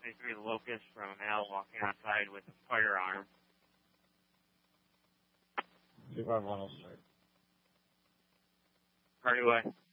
273 Locust from a male walking outside with a firearm. 251 will start. Party way.